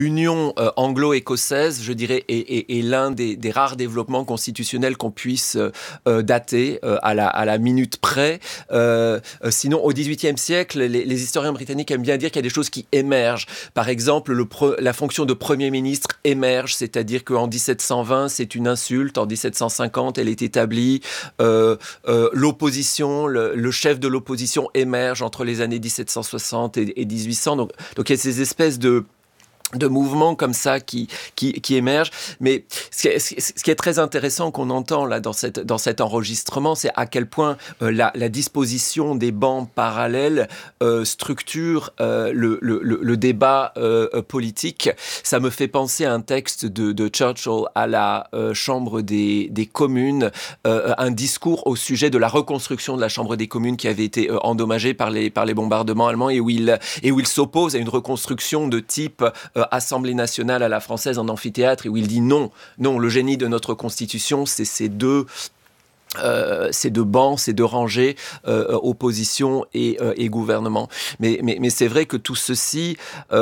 union anglo-écossaise, je dirais, est l'un des rares développements constitutionnels qu'on puisse dater à la minute près. Sinon, au XVIIIe siècle, les historiens britanniques aiment bien dire qu'il y a des choses qui émergent. Par exemple, la fonction de Premier ministre émerge, c'est-à-dire qu'en 1720, c'est une insulte, en 1750, elle est établie. L'opposition, le chef de l'opposition émerge entre les années 1760 et 1800. Donc il y a ces espèces de mouvements comme ça qui émergent. Mais ce qui est très intéressant qu'on entend là dans cet enregistrement, c'est à quel point la disposition des bancs parallèles structure le débat politique. Ça me fait penser à un texte de Churchill à la Chambre des communes, un discours au sujet de la reconstruction de la Chambre des communes qui avait été endommagée par les bombardements allemands et où il s'oppose à une reconstruction de type Assemblée nationale à la française en amphithéâtre, et où il dit non, le génie de notre Constitution, c'est ces deux bancs, ces deux rangées, opposition et gouvernement. Mais c'est vrai que tout ceci...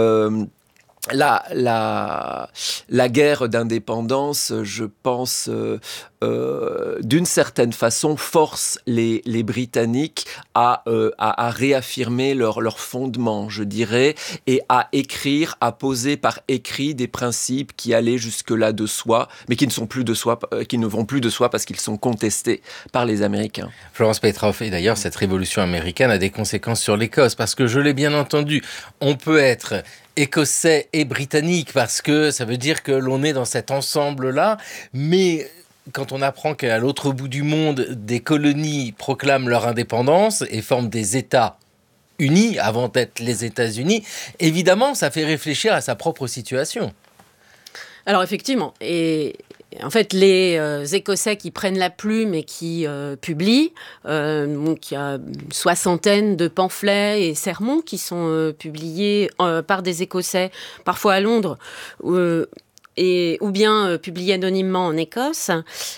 La guerre d'indépendance, je pense, d'une certaine façon, force les Britanniques à réaffirmer leur fondement, je dirais, et à écrire, à poser par écrit des principes qui allaient jusque-là de soi, mais qui ne sont plus de soi, qui ne vont plus de soi parce qu'ils sont contestés par les Américains. Florence Petroff, et d'ailleurs, cette révolution américaine a des conséquences sur l'Écosse, parce que je l'ai bien entendu, on peut être écossais et britannique, parce que ça veut dire que l'on est dans cet ensemble-là, mais quand on apprend qu'à l'autre bout du monde, des colonies proclament leur indépendance et forment des États unis, avant d'être les États-Unis, évidemment, ça fait réfléchir à sa propre situation. Alors effectivement, et en fait, les Écossais qui prennent la plume et qui publient, donc il y a une soixantaine de pamphlets et sermons qui sont publiés par des Écossais, parfois à Londres, ou bien publiés anonymement en Écosse.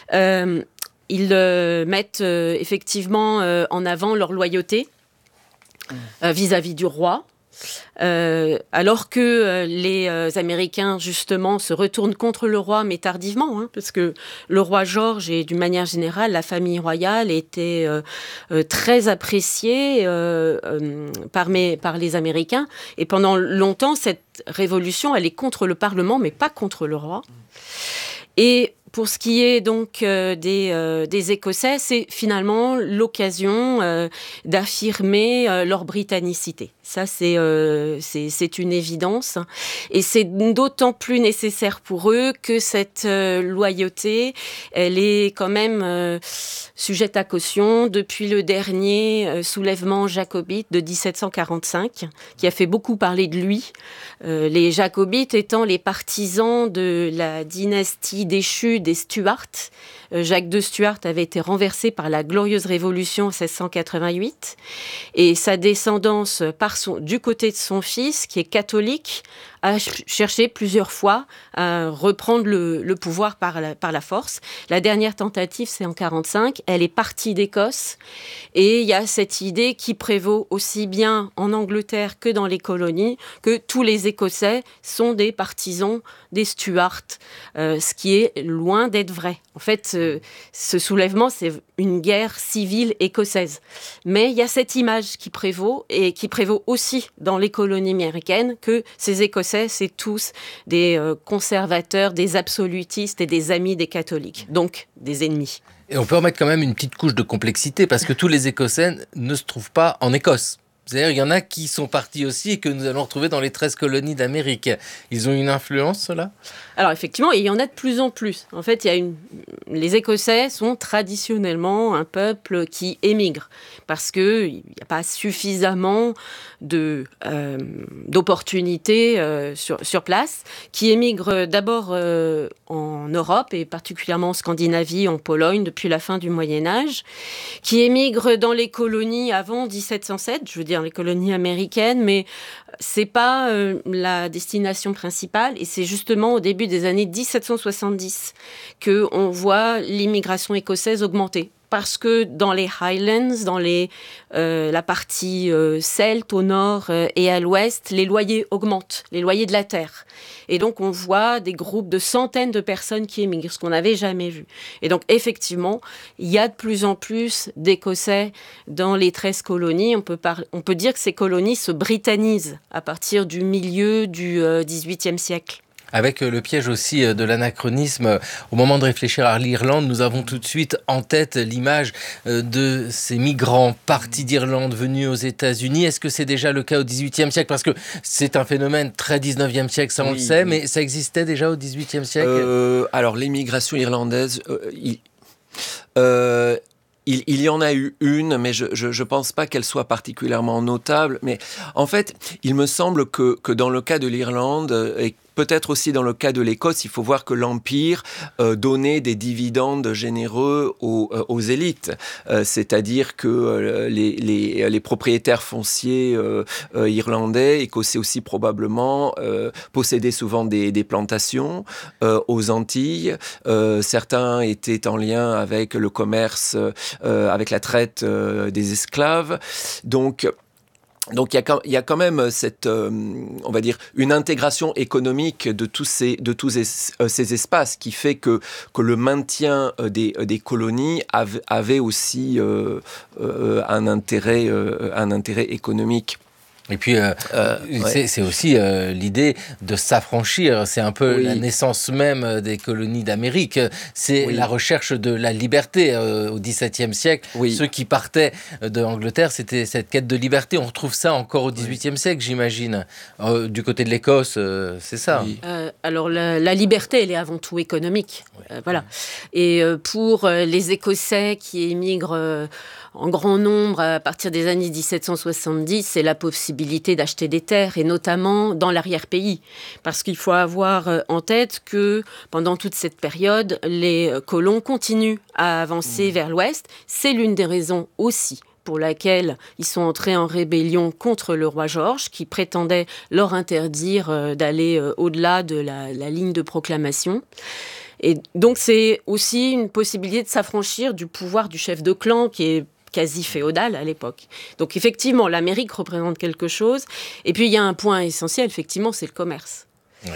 Ils mettent effectivement en avant leur loyauté vis-à-vis du roi. Alors que les Américains, justement, se retournent contre le roi, mais tardivement, parce que le roi George et d'une manière générale, la famille royale était très appréciée par les Américains. Et pendant longtemps, cette révolution, elle est contre le Parlement, mais pas contre le roi. Et pour ce qui est donc des Écossais, c'est finalement l'occasion d'affirmer leur britannicité. Ça, c'est une évidence. Et c'est d'autant plus nécessaire pour eux que cette loyauté, elle est quand même sujette à caution depuis le dernier soulèvement jacobite de 1745, qui a fait beaucoup parler de lui. Les jacobites étant les partisans de la dynastie déchue des Stuarts. Jacques de Stuart avait été renversé par la Glorieuse Révolution en 1688. Et sa descendance, du côté de son fils, qui est catholique, a cherché plusieurs fois à reprendre le pouvoir par la force. La dernière tentative, c'est en 1945. Elle est partie d'Écosse. Et il y a cette idée qui prévaut aussi bien en Angleterre que dans les colonies, que tous les Écossais sont des partisans des Stuarts, ce qui est loin d'être vrai. En fait, ce soulèvement, c'est une guerre civile écossaise. Mais il y a cette image qui prévaut, et qui prévaut aussi dans les colonies américaines, que ces Écossais, c'est tous des conservateurs, des absolutistes et des amis des catholiques, donc des ennemis. Et on peut remettre quand même une petite couche de complexité, parce que tous les Écossais ne se trouvent pas en Écosse. C'est-à-dire, il y en a qui sont partis aussi et que nous allons retrouver dans les 13 colonies d'Amérique. Ils ont une influence, ceux-là ? Alors, effectivement, il y en a de plus en plus. En fait, les Écossais sont traditionnellement un peuple qui émigre parce qu'il n'y a pas suffisamment d'opportunités sur place, qui émigrent d'abord en Europe et particulièrement en Scandinavie, en Pologne, depuis la fin du Moyen-Âge, qui émigrent dans les colonies avant 1707, je veux dire les colonies américaines, mais c'est pas la destination principale, et c'est justement au début des années 1770 qu'on voit l'immigration écossaise augmenter. parce que dans les Highlands, dans la partie celte au nord et à l'ouest, les loyers augmentent, les loyers de la terre. Et donc on voit des groupes de centaines de personnes qui émigrent, ce qu'on n'avait jamais vu. Et donc effectivement, il y a de plus en plus d'Écossais dans les 13 colonies. On peut dire que ces colonies se britannisent à partir du milieu du XVIIIe siècle. Avec le piège aussi de l'anachronisme, au moment de réfléchir à l'Irlande, nous avons tout de suite en tête l'image de ces migrants partis d'Irlande venus aux États-Unis. Est-ce que c'est déjà le cas au XVIIIe siècle ? Parce que c'est un phénomène très XIXe siècle, ça on le sait, mais ça existait déjà au XVIIIe siècle ? Alors l'immigration irlandaise, il y en a eu une, mais je ne pense pas qu'elle soit particulièrement notable. Mais en fait, il me semble que dans le cas de l'Irlande, et peut-être aussi dans le cas de l'Écosse, il faut voir que l'Empire donnait des dividendes généreux aux élites. C'est-à-dire que les propriétaires fonciers irlandais, écossais aussi probablement, possédaient souvent des plantations aux Antilles. Certains étaient en lien avec le commerce, avec la traite des esclaves. Donc il y a quand même cette, on va dire, une intégration économique de tous ces espaces qui fait que le maintien des colonies avait aussi un intérêt économique. Et puis, c'est aussi l'idée de s'affranchir. C'est un peu la naissance même des colonies d'Amérique. C'est la recherche de la liberté au XVIIe siècle. Ceux qui partaient d'Angleterre, c'était cette quête de liberté. On retrouve ça encore au XVIIIe siècle, j'imagine. Du côté de l'Écosse, c'est ça. Alors, la liberté, elle est avant tout économique. Voilà. Et pour les Écossais qui émigrent en grand nombre à partir des années 1770, c'est la possibilité d'acheter des terres, et notamment dans l'arrière-pays. Parce qu'il faut avoir en tête que pendant toute cette période, les colons continuent à avancer vers l'ouest. C'est l'une des raisons aussi pour laquelle ils sont entrés en rébellion contre le roi George, qui prétendait leur interdire d'aller au-delà de la ligne de proclamation. Et donc c'est aussi une possibilité de s'affranchir du pouvoir du chef de clan, qui est quasi féodal à l'époque. Donc effectivement, l'Amérique représente quelque chose. Et puis il y a un point essentiel, effectivement, c'est le commerce. Oui.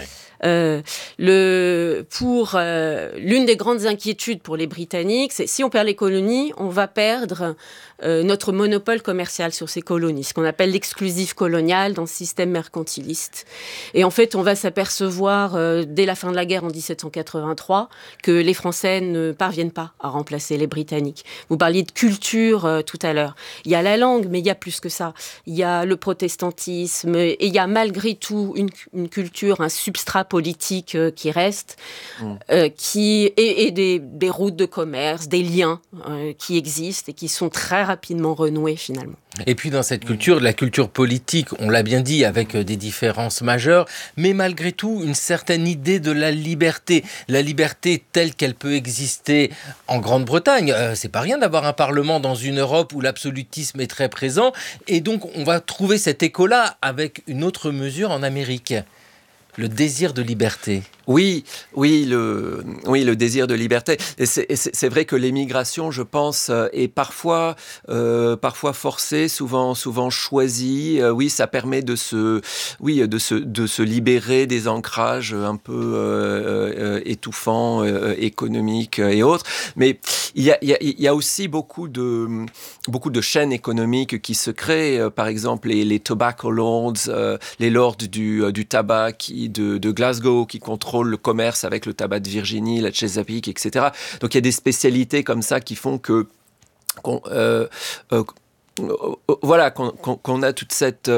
L'une des grandes inquiétudes pour les Britanniques, c'est si on perd les colonies, on va perdre notre monopole commercial sur ces colonies, ce qu'on appelle l'exclusif colonial dans le système mercantiliste. Et en fait, on va s'apercevoir dès la fin de la guerre en 1783 que les Français ne parviennent pas à remplacer les Britanniques. Vous parliez de culture tout à l'heure. Il y a la langue, mais il y a plus que ça. Il y a le protestantisme et il y a malgré tout une culture, un substrat politique qui reste, et des routes de commerce, des liens qui existent et qui sont très rapidement renoués finalement. Et puis dans cette culture, la culture politique, on l'a bien dit, avec des différences majeures, mais malgré tout une certaine idée de la liberté telle qu'elle peut exister en Grande-Bretagne. C'est pas rien d'avoir un parlement dans une Europe où l'absolutisme est très présent, et donc on va trouver cet écho-là avec une autre mesure en Amérique. Le désir de liberté. Oui, le désir de liberté. Et c'est vrai que l'émigration, je pense, est parfois forcée, souvent choisie. Oui, ça permet de se libérer des ancrages un peu étouffants, économiques et autres. Mais il y a aussi beaucoup de chaînes économiques qui se créent. Par exemple, les tobacco lords, les lords du tabac de Glasgow qui contrôlent le commerce avec le tabac de Virginie, la Chesapeake, etc. Donc il y a des spécialités comme ça qui font qu'on a toute cette...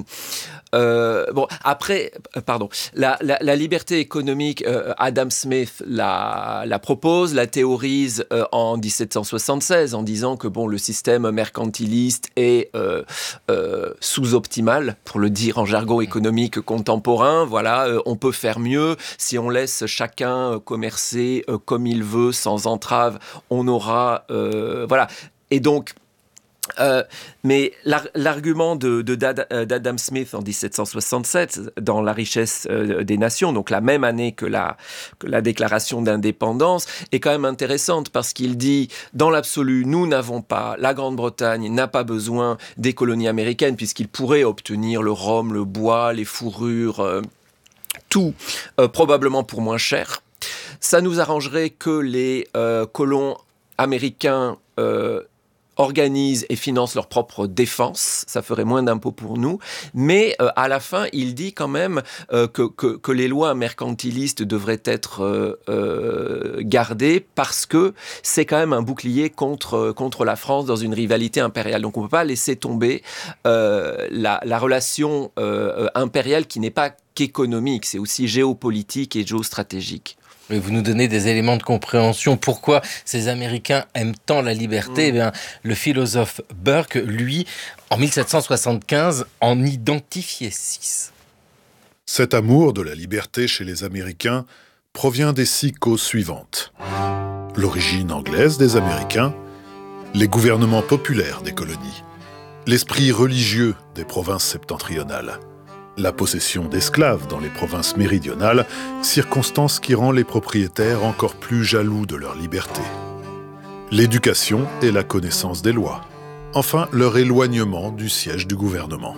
la liberté économique, Adam Smith la propose, la théorise en 1776 en disant que le système mercantiliste est sous-optimal, pour le dire en jargon économique contemporain. Voilà, on peut faire mieux si on laisse chacun commercer comme il veut, sans entrave. On aura... Et donc, Mais l'argument d'Adam Smith en 1767, dans La richesse des nations, donc la même année que la déclaration d'indépendance, est quand même intéressante parce qu'il dit, dans l'absolu, la Grande-Bretagne n'a pas besoin des colonies américaines puisqu'il pourrait obtenir le rhum, le bois, les fourrures, tout, probablement pour moins cher. Ça nous arrangerait que les colons américains organisent et financent leur propre défense, ça ferait moins d'impôts pour nous, mais à la fin, il dit quand même que les lois mercantilistes devraient être gardées parce que c'est quand même un bouclier contre la France dans une rivalité impériale. Donc on ne peut pas laisser tomber la relation impériale qui n'est pas qu'économique, c'est aussi géopolitique et géostratégique. Et vous nous donnez des éléments de compréhension. Pourquoi ces Américains aiment tant la liberté ? Eh bien, le philosophe Burke, lui, en 1775, en identifiait 6. Cet amour de la liberté chez les Américains provient des 6 causes suivantes. L'origine anglaise des Américains, les gouvernements populaires des colonies, l'esprit religieux des provinces septentrionales, la possession d'esclaves dans les provinces méridionales, circonstance qui rend les propriétaires encore plus jaloux de leur liberté. L'éducation et la connaissance des lois. Enfin, leur éloignement du siège du gouvernement.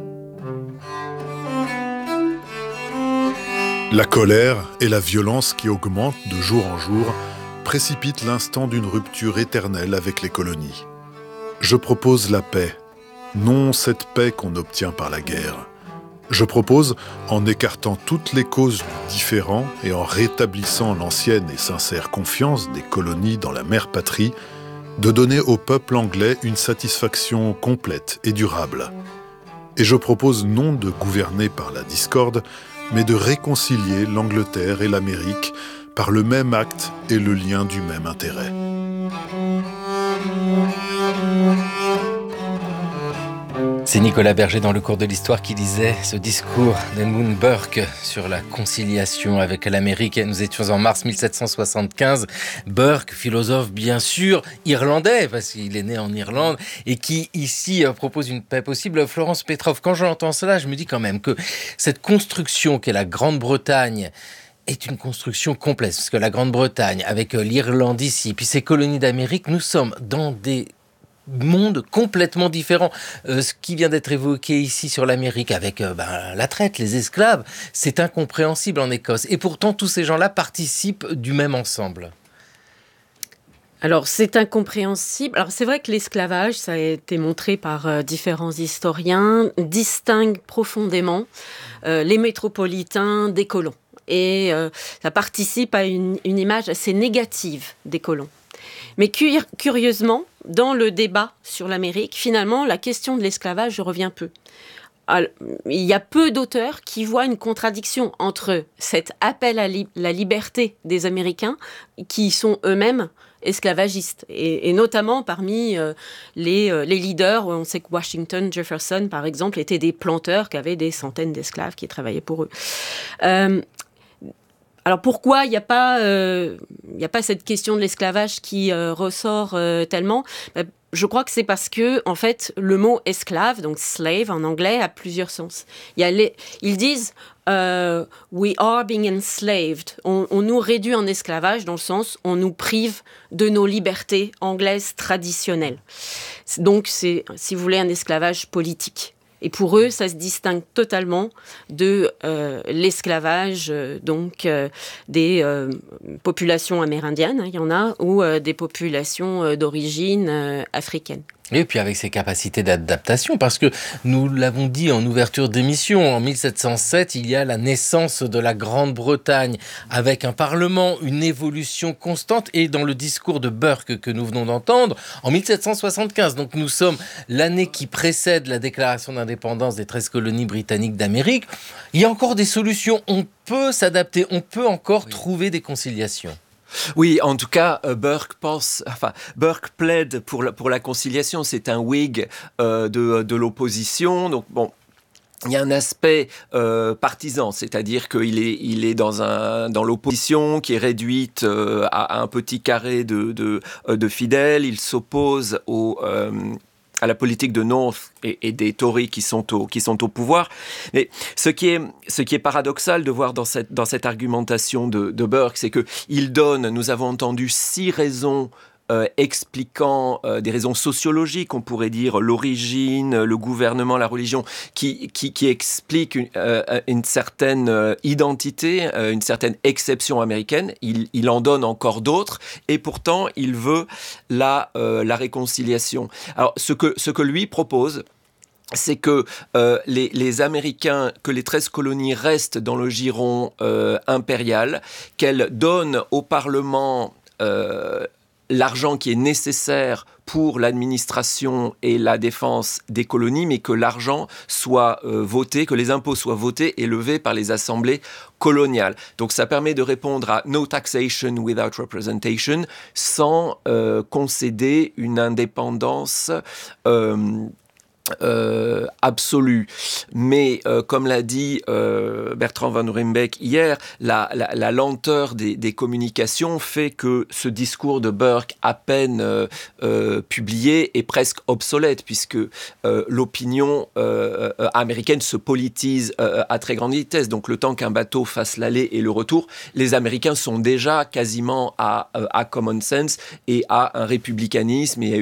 La colère et la violence qui augmentent de jour en jour précipitent l'instant d'une rupture éternelle avec les colonies. Je propose la paix, non cette paix qu'on obtient par la guerre. Je propose, en écartant toutes les causes du différend et en rétablissant l'ancienne et sincère confiance des colonies dans la mère patrie, de donner au peuple anglais une satisfaction complète et durable. Et je propose non de gouverner par la discorde, mais de réconcilier l'Angleterre et l'Amérique par le même acte et le lien du même intérêt. C'est Nicolas Berger dans le cours de l'histoire qui lisait ce discours d'Edmund Burke sur la conciliation avec l'Amérique. Nous étions en mars 1775. Burke, philosophe bien sûr, irlandais, parce qu'il est né en Irlande, et qui ici propose une paix possible. Florence Petrov, quand j'entends cela, je me dis quand même que cette construction qu'est la Grande-Bretagne est une construction complexe, parce que la Grande-Bretagne, avec l'Irlande ici, puis ses colonies d'Amérique, nous sommes dans des monde complètement différent. Ce qui vient d'être évoqué ici sur l'Amérique avec la traite, les esclaves, c'est incompréhensible en Écosse. Et pourtant, tous ces gens-là participent du même ensemble. Alors, c'est incompréhensible. Alors, c'est vrai que l'esclavage, ça a été montré par différents historiens, distingue profondément les métropolitains des colons. Et ça participe à une image assez négative des colons. Mais curieusement, dans le débat sur l'Amérique, finalement, la question de l'esclavage revient peu. Alors, il y a peu d'auteurs qui voient une contradiction entre cet appel à la liberté des Américains, qui sont eux-mêmes esclavagistes, et notamment parmi les leaders. On sait que Washington, Jefferson, par exemple, étaient des planteurs qui avaient des centaines d'esclaves qui travaillaient pour eux. Alors pourquoi il n'y a pas cette question de l'esclavage qui ressort tellement ? Je crois que c'est parce que, en fait, le mot esclave, donc slave en anglais, a plusieurs sens. Ils disent we are being enslaved. On nous réduit en esclavage dans le sens on nous prive de nos libertés anglaises traditionnelles. Donc c'est, si vous voulez, un esclavage politique. Et pour eux, ça se distingue totalement de l'esclavage des populations amérindiennes, il y en a, ou des populations d'origine africaine. Et puis avec ses capacités d'adaptation, parce que nous l'avons dit en ouverture d'émission, en 1707, il y a la naissance de la Grande-Bretagne, avec un parlement, une évolution constante, et dans le discours de Burke que nous venons d'entendre, en 1775, donc nous sommes l'année qui précède la déclaration d'indépendance des 13 colonies britanniques d'Amérique, il y a encore des solutions, on peut s'adapter, on peut encore trouver des conciliations. Oui, en tout cas, Burke plaide pour la conciliation. C'est un Whig de l'opposition. Donc bon, il y a un aspect partisan, c'est-à-dire qu'il est dans l'opposition qui est réduite à un petit carré de fidèles. Il s'oppose à la politique de North et des Tories qui sont au pouvoir. Mais ce qui est paradoxal de voir dans cette argumentation de Burke, c'est qu'il donne, nous avons entendu 6 raisons expliquant des raisons sociologiques, on pourrait dire l'origine, le gouvernement, la religion, qui expliquent une certaine identité, une certaine exception américaine. Il en donne encore d'autres, et pourtant il veut la réconciliation. Alors ce que lui propose, c'est que les Américains, que les 13 colonies restent dans le giron impérial, qu'elles donnent au Parlement l'argent qui est nécessaire pour l'administration et la défense des colonies, mais que l'argent soit voté, que les impôts soient votés et levés par les assemblées coloniales. Donc ça permet de répondre à no taxation without representation, sans concéder une indépendance absolue. Mais comme l'a dit Bertrand Van Ruymbeck hier, la lenteur des communications fait que ce discours de Burke, à peine publié, est presque obsolète, puisque l'opinion américaine se politise à très grande vitesse. Donc le temps qu'un bateau fasse l'aller et le retour, les Américains sont déjà quasiment à common sense et à un républicanisme et à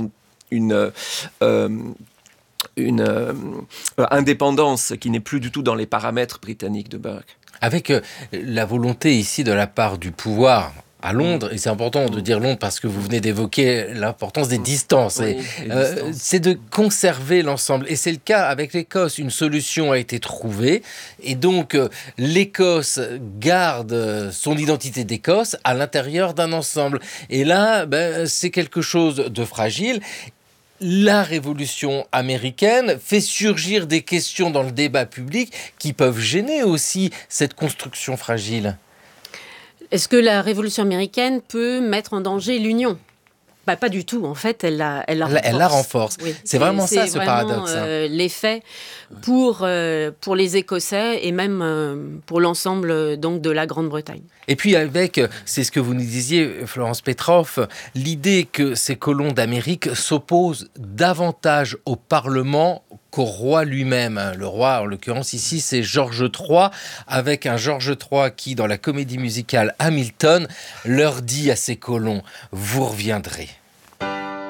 une indépendance qui n'est plus du tout dans les paramètres britanniques de Burke. Avec la volonté ici de la part du pouvoir à Londres, et c'est important de dire Londres parce que vous venez d'évoquer l'importance des distances, oui, c'est de conserver l'ensemble. Et c'est le cas avec l'Écosse. Une solution a été trouvée, et donc l'Écosse garde son identité d'Écosse à l'intérieur d'un ensemble. Et là, c'est quelque chose de fragile. La révolution américaine fait surgir des questions dans le débat public qui peuvent gêner aussi cette construction fragile. Est-ce que la révolution américaine peut mettre en danger l'Union ? Pas du tout, en fait, elle la renforce. Elle la renforce. Oui. C'est vraiment ça, ce paradoxe. C'est l'effet pour les Écossais et même pour l'ensemble donc, de la Grande-Bretagne. Et puis c'est ce que vous nous disiez, Florence Petroff, l'idée que ces colons d'Amérique s'opposent davantage au Parlement qu'au roi lui-même. Le roi, en l'occurrence ici, c'est George III, avec un George III qui, dans la comédie musicale Hamilton, leur dit à ses colons « Vous reviendrez ».